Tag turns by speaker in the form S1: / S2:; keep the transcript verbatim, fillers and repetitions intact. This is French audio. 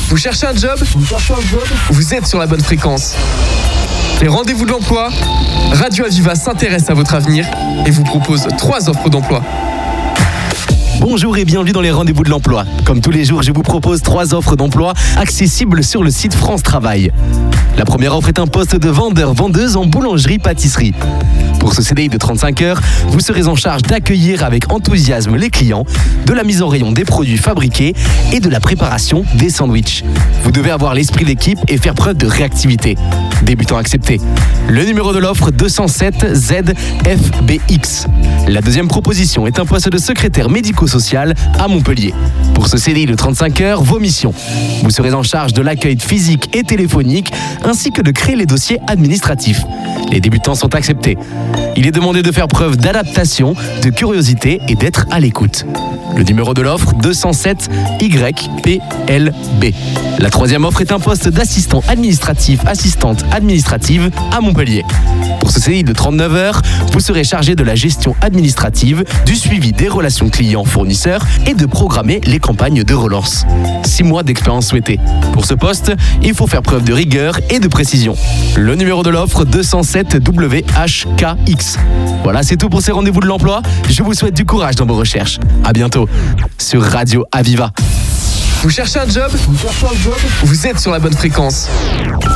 S1: Vous cherchez un job ?
S2: Vous cherchez un job ?
S1: Vous êtes sur la bonne fréquence. Les rendez-vous de l'emploi, Radio Aviva s'intéresse à votre avenir et vous propose trois offres d'emploi.
S3: Bonjour et bienvenue dans les rendez-vous de l'emploi. Comme tous les jours, je vous propose trois offres d'emploi accessibles sur le site France Travail. La première offre est un poste de vendeur-vendeuse en boulangerie-pâtisserie. Pour ce C D I de trente-cinq heures, vous serez en charge d'accueillir avec enthousiasme les clients, de la mise en rayon des produits fabriqués et de la préparation des sandwichs. Vous devez avoir l'esprit d'équipe et faire preuve de réactivité. Débutant accepté. Le numéro de l'offre deux cent sept Z F B X. La deuxième proposition est un poste de secrétaire médico-social à Montpellier. Pour ce C D I de trente-cinq heures, vos missions. Vous serez en charge de l'accueil physique et téléphonique ainsi que de créer les dossiers administratifs. Les débutants sont acceptés. Il est demandé de faire preuve d'adaptation, de curiosité et d'être à l'écoute. Le numéro de l'offre deux cent sept Y P L B. La troisième offre est un poste d'assistant administratif, assistante administrative à Montpellier. Pour ce C D I de trente-neuf heures, vous serez chargé de la gestion administrative, du suivi des relations clients-fournisseurs et de programmer les campagnes de relance. Six mois d'expérience souhaitée. Pour ce poste, il faut faire preuve de rigueur et de précision. Le numéro de l'offre deux cent sept W H K X. Voilà, c'est tout pour ces rendez-vous de l'emploi. Je vous souhaite du courage dans vos recherches. À bientôt sur Radio Aviva.
S1: Vous cherchez un job ?
S2: Vous cherchez un job ?
S1: Vous êtes sur la bonne fréquence.